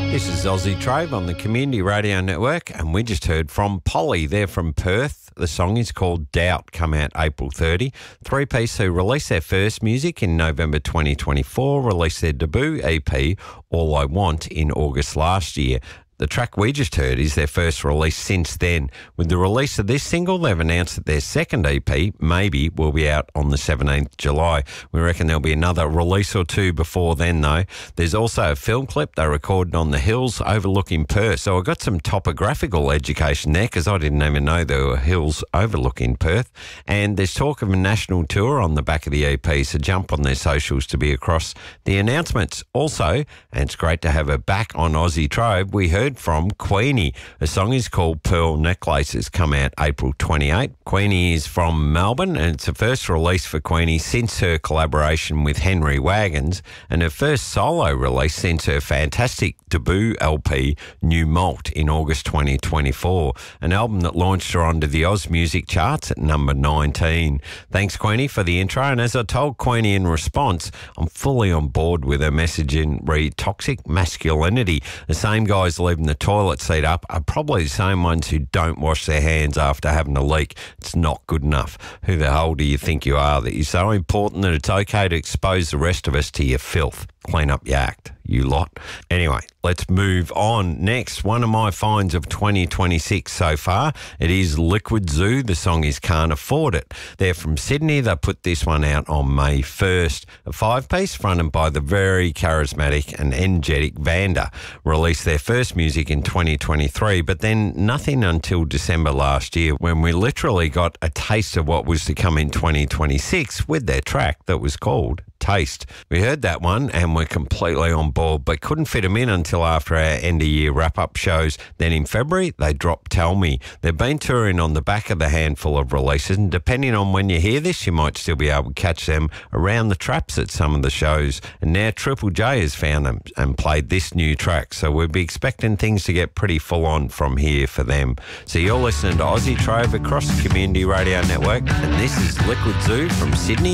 This is Aussie Trove on the Community Radio Network, and we just heard from Polly. They're from Perth. The song is called Doubt, come out April 30. Three-piece who released their first music in November 2024, released their debut EP, All I Want, in August last year. The track we just heard is their first release since then. With the release of this single, they've announced that their second EP, Maybe, will be out on the 17th July. We reckon there'll be another release or two before then, though. There's also a film clip they recorded on the hills overlooking Perth. So I got some topographical education there because I didn't even know there were hills overlooking Perth. And there's talk of a national tour on the back of the EP, so jump on their socials to be across the announcements. Also, and it's great to have her back on Aussie Trove, we heard from Queenie. The song is called Pearl Necklaces, come out April 28. Queenie is from Melbourne, and it's the first release for Queenie since her collaboration with Henry Wagons, and her first solo release since her fantastic debut LP, New Malt, in August 2024, an album that launched her onto the Oz Music charts at number 19. Thanks, Queenie, for the intro, and as I told Queenie in response, I'm fully on board with her messaging re toxic masculinity. The same guys leaving the toilet seat up are probably the same ones who don't wash their hands after having a leak. It's not good enough. Who the hell do you think you are, that you're so important that it's okay to expose the rest of us to your filth? Clean up your act, you lot. Anyway, let's move on. Next, one of my finds of 2026 so far, it is Liquid Zoo. The song is Can't Afford It. They're from Sydney. They put this one out on May 1st. A five-piece fronted by the very charismatic and energetic Vanda. Released their first music in 2023, but then nothing until December last year, when we literally got a taste of what was to come in 2026 with their track that was called Taste. We heard that one and we're completely on board, but couldn't fit them in until after our end-of-year wrap-up shows. Then in February, they dropped Tell Me. They've been touring on the back of the handful of releases, and depending on when you hear this, you might still be able to catch them around the traps at some of the shows. And now Triple J has found them and played this new track, so we'll be expecting things to get pretty full-on from here for them. So you're listening to Aussie Trove across the Community Radio Network, and this is Liquid Zoo from Sydney.